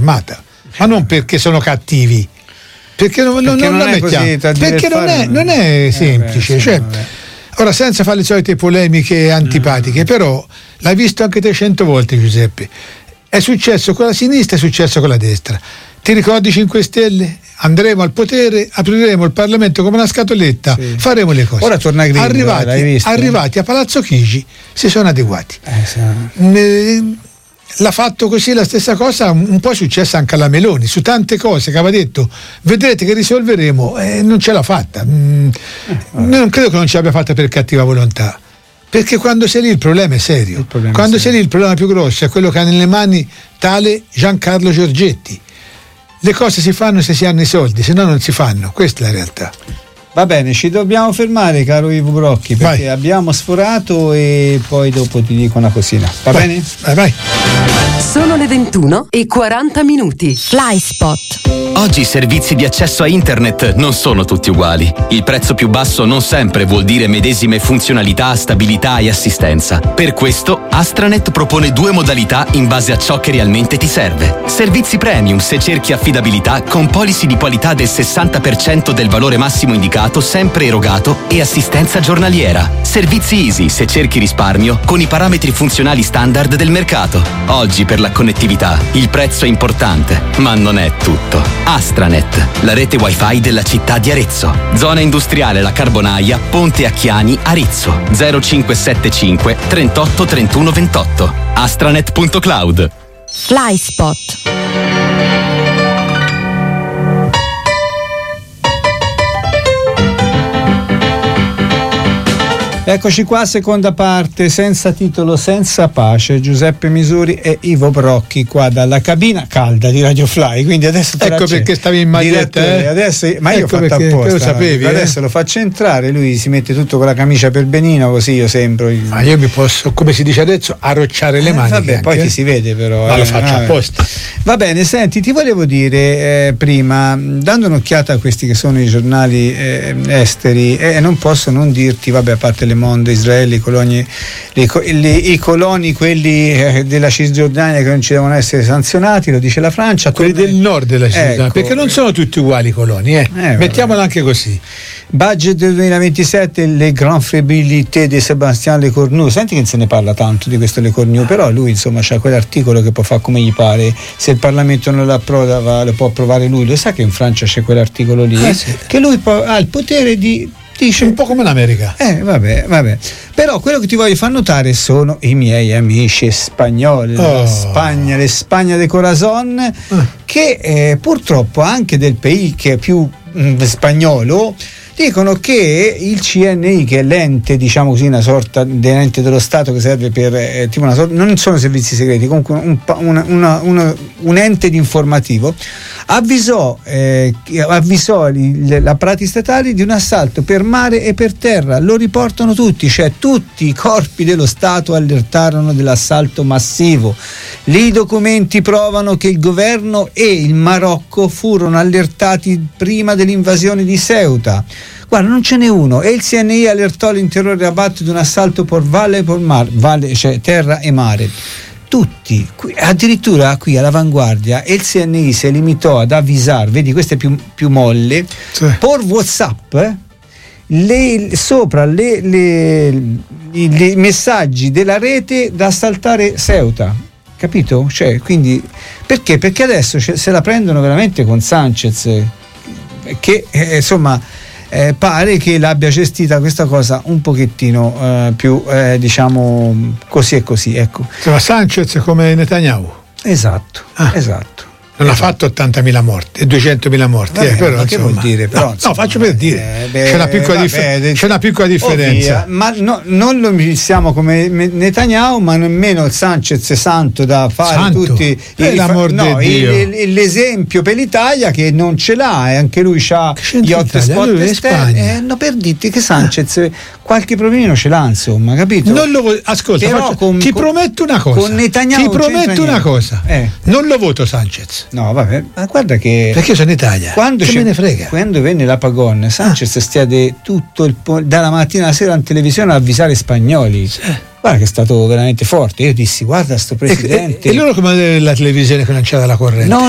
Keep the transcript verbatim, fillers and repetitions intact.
armata, ma non perché sono cattivi, perché non, perché non, non, non è la mettiamo, così, perché non è, non è semplice, eh beh, cioè, ora senza fare le solite polemiche antipatiche, mm. però l'hai visto anche trecento volte, Giuseppe, è successo con la sinistra, è successo con la destra. Ti ricordi cinque Stelle? Andremo al potere, apriremo il Parlamento come una scatoletta, sì. faremo le cose. Ora torna Grillo, arrivati, l'hai visto? arrivati a Palazzo Chigi si sono adeguati. Eh, sì. ne, l'ha fatto così, la stessa cosa un po' è successa anche alla Meloni, su tante cose che aveva detto vedrete che risolveremo, e eh, non ce l'ha fatta. Mm, eh, non credo che non ce l'abbia fatta per cattiva volontà, perché quando sei lì il problema è serio, problema quando è serio. sei lì il problema più grosso è quello che ha nelle mani tale Giancarlo Giorgetti. Le cose si fanno se si hanno i soldi, se no non si fanno, questa è la realtà. Va bene, ci dobbiamo fermare, caro Ivo Brocchi, perché vai. abbiamo sforato e poi dopo ti dico una cosina, va vai. bene? Vai, vai. Sono le ventuno e quaranta minuti. FlySpot. Oggi i servizi di accesso a internet non sono tutti uguali. Il prezzo più basso non sempre vuol dire medesime funzionalità, stabilità e assistenza. Per questo Astranet propone due modalità in base a ciò che realmente ti serve. Servizi premium se cerchi affidabilità con policy di qualità del sessanta per cento del valore massimo indicato sempre erogato e assistenza giornaliera. Servizi easy se cerchi risparmio con i parametri funzionali standard del mercato. Oggi per la connettività il prezzo è importante, ma non è tutto. Astranet, la rete wifi della città di Arezzo. Zona industriale La Carbonaia, Ponte Acchiani, Arezzo. zero cinque sette cinque trentotto trentuno ventotto. astranet punto cloud. FlySpot. Eccoci qua, seconda parte, senza titolo, senza pace. Giuseppe Misuri e Ivo Brocchi qua dalla cabina calda di Radio Fly. Quindi adesso te ecco perché stavi in maglietta, eh? Adesso, ma io ecco ho fatto apposta. Lo sapevi, no? eh? Adesso lo faccio entrare, lui si mette tutto con la camicia per benino, così io sembro. Il... Ma io mi posso, come si dice adesso, arrocciare le eh, mani. Vabbè, anche, poi eh? ti si vede però. Ma eh, lo faccio vabbè. apposta. Va bene, senti, ti volevo dire eh, prima, dando un'occhiata a questi che sono i giornali eh, esteri, e eh, non posso non dirti, vabbè, a parte Le Monde, Israele, i coloni, le, le, i coloni, quelli eh, della Cisgiordania che non ci devono essere sanzionati, lo dice la Francia. Quelli torna... del nord della Cisgiordania, ecco. Perché non sono tutti uguali i coloni, eh? eh mettiamola anche così. Budget del duemilaventisette, le grand frabilité di Sébastien Lecornu. Senti che se ne parla tanto di questo Lecornu, però lui insomma c'ha quell'articolo che può fare come gli pare, se il Parlamento non lo approva lo può approvare lui. Lo sa che in Francia c'è quell'articolo lì, eh sì. che lui può, ha il potere di dice un po' come l'America. Eh vabbè, vabbè. Però quello che ti voglio far notare sono i miei amici spagnoli, oh. la Spagna, le Spagna de Corazon, eh. che eh, purtroppo anche del paese che è più mh, spagnolo, dicono che il C N I, che è l'ente, diciamo così, una sorta di ente dello Stato che serve per eh, tipo una sorta, non sono servizi segreti, comunque un, una, una, una, un ente di informativo, avvisò, eh, avvisò gli apparati statali di un assalto per mare e per terra. Lo riportano tutti, cioè tutti i corpi dello Stato allertarono dell'assalto massivo. Lì i documenti provano che il governo e il Marocco furono allertati prima dell'invasione di Ceuta. Guarda, non ce n'è uno, e il C N I allertò l'intero Rabat di un assalto per valle, per mar, valle, cioè terra e mare. Tutti, qui, addirittura qui all'avanguardia, e il C N I si limitò ad avvisare, vedi, questo è più, più molle, sì. per WhatsApp, eh, le, sopra le, le, i messaggi della rete da assaltare Ceuta. Capito? Cioè, quindi, perché? Perché adesso se la prendono veramente con Sanchez, che eh, insomma eh, pare che l'abbia gestita questa cosa un pochettino eh, più eh, diciamo così e così, ecco. Insomma, Sanchez come Netanyahu. Esatto, ah. esatto. Non esatto. ha fatto ottantamila morti e duecentomila morti. Vabbè, eh, però, ma che insomma, vuol dire? Però, no, insomma, no, faccio per dire. Eh, beh, c'è, una piccola, vabbè, dif- c'è una piccola differenza. Ovvia, ma no, non lo siamo come Netanyahu, ma nemmeno il Sanchez santo da fare santo? tutti. Per l'amor no, di Dio. Il, il, l'esempio per l'Italia che non ce l'ha, e anche lui ha gli hotspot esterni. Eh, no, per dirti che Sanchez qualche problemino ce l'ha, insomma, capito? Non lo vo- ascolta, faccio, con, ti con, prometto una cosa. Con Netanyahu ti prometto una cosa. Eh. Non lo voto Sanchez. No, vabbè. Ma guarda che perché io sono in Italia, quando che me ne frega. Quando venne l'Apagon, Sanchez ah. stiade tutto il po- dalla mattina alla sera in televisione a avvisare spagnoli. Sì. Guarda che è stato veramente forte. Io dissi, guarda sto presidente. E, e, e loro come la televisione che non c'era la corrente? No,